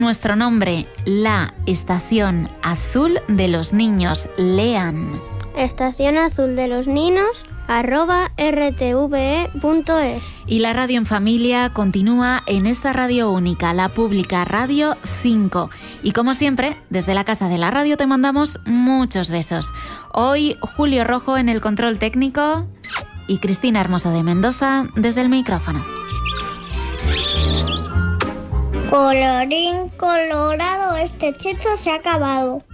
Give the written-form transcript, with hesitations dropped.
Nuestro nombre, la Estación Azul de los Niños. Lean. Estación Azul de los Niños @rtve.es. Y la radio en familia continúa en esta radio única, la Pública Radio 5. Y como siempre, desde la Casa de la Radio te mandamos muchos besos. Hoy Julio Rojo en el control técnico y Cristina Hermoso de Mendoza desde el micrófono. Colorín colorado, este hechizo se ha acabado.